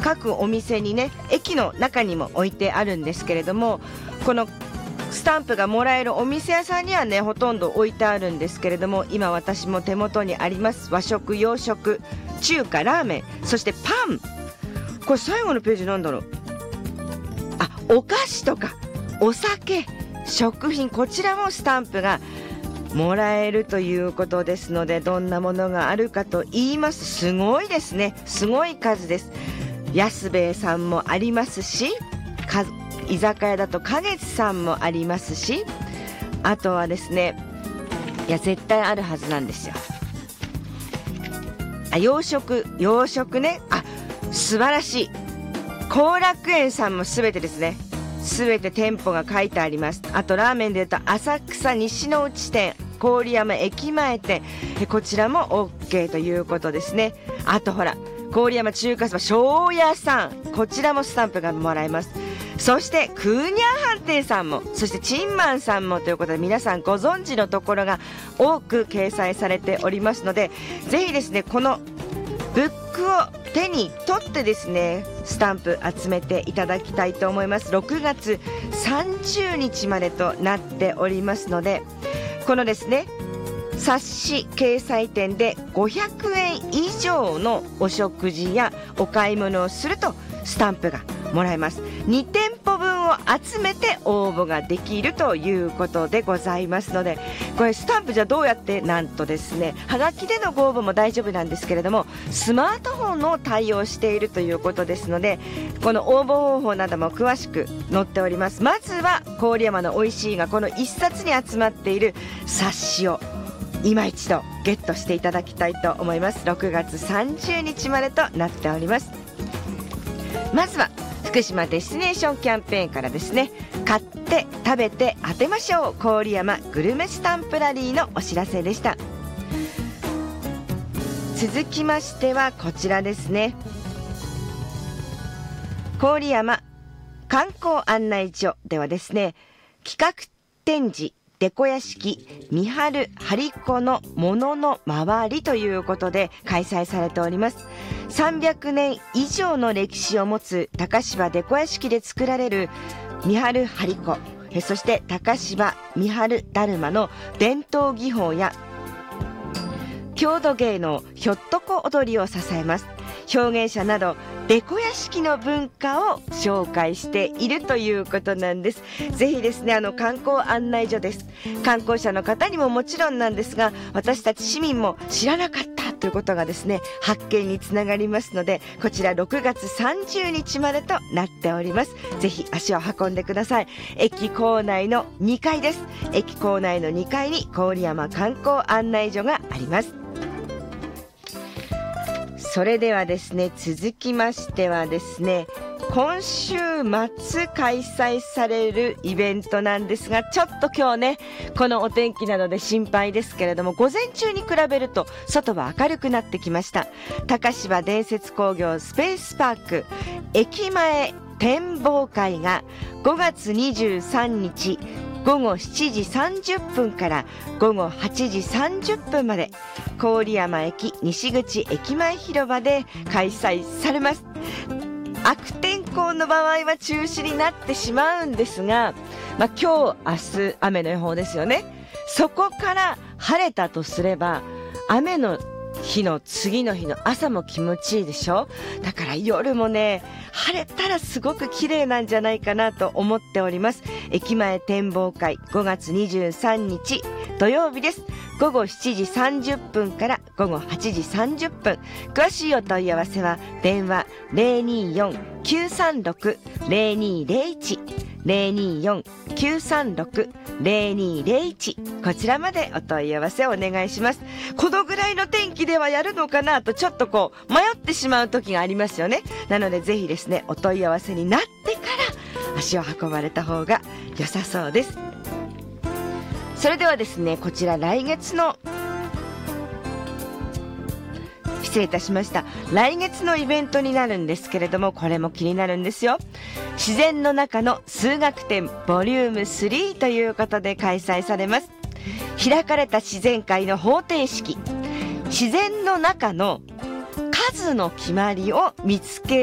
各お店にね、駅の中にも置いてあるんですけれども、このスタンプがもらえるお店屋さんにはねほとんど置いてあるんですけれども、今私も手元にあります和食、洋食、中華、ラーメン、そしてパン。これ最後のページなんだろう。お菓子とかお酒、食品、こちらもスタンプがもらえるということですので、どんなものがあるかと言います、すごいですね、すごい数です。安兵衛さんもありますし、居酒屋だと花月さんもありますし、あとはですね、いや絶対あるはずなんですよ。洋食ね、素晴らしい。後楽園さんもすべてですね、すべて店舗が書いてあります。あとラーメンでいうと浅草西の内店、郡山駅前店、こちらも OK ということですね。あとほら、郡山中華そば庄屋さん、こちらもスタンプがもらえます。そしてクーニャー飯店さんも、そしてチンマンさんもということで、皆さんご存知のところが多く掲載されておりますので、ぜひですねこのブックを手に取ってですね、スタンプ集めていただきたいと思います。6月30日までとなっておりますので、このですね冊子掲載店で500円以上のお食事やお買い物をするとスタンプがもらえます。2店舗分を集めて応募ができるということでございますので、これスタンプじゃどうやって、なんとですね、はがきでのご応募も大丈夫なんですけれども、スマートフォンを対応しているということですので、この応募方法なども詳しく載っております。まずは郡山の美味しいがこの一冊に集まっている冊子を今一度ゲットしていただきたいと思います。6月30日までとなっております。まずは福島デスティネーションキャンペーンからですね、買って食べて当てましょう郡山グルメスタンプラリーのお知らせでした。続きましてはこちらですね、郡山観光案内所ではですね、企画展示デコ屋敷三春張子のものの周りということで開催されております。300年以上の歴史を持つ高芝デコ屋敷で作られる三春張子、そして高芝三春だるまの伝統技法や郷土芸能ひょっとこ踊りを支えます。表現者などデコ屋敷の文化を紹介しているということなんです。ぜひですね、観光案内所です。観光者の方にももちろんなんですが、私たち市民も知らなかったということがですね、発見につながりますので、こちら6月30日までとなっております。ぜひ足を運んでください。駅構内の2階です。駅構内の2階に郡山観光案内所があります。それではですね、続きましてはですね、今週末開催されるイベントなんですが、ちょっと今日ねこのお天気なので心配ですけれども、午前中に比べると外は明るくなってきました。高芝伝説工業スペースパーク駅前展望会が5月23日午後7時30分から午後8時30分まで郡山駅西口駅前広場で開催されます。悪天候の場合は中止になってしまうんですが、今日明日雨の予報ですよね。そこから晴れたとすれば雨の日の次の日の朝も気持ちいいでしょ。だから夜もね晴れたらすごく綺麗なんじゃないかなと思っております。駅前展望会5月23日土曜日です。午後7時30分から午後8時30分。詳しいお問い合わせは電話 024-936-0201 024-936-0201 こちらまでお問い合わせをお願いします。このぐらいの天気ではやるのかなとちょっとこう迷ってしまう時がありますよね。なのでぜひですねお問い合わせになってから足を運ばれた方が良さそうです。それではですね、こちら来月の失礼いたしました。来月のイベントになるんですけれども、これも気になるんですよ。自然の中の数学展ボリューム3ということで開催されます。開かれた自然界の方程式、自然の中の数の決まりを見つけ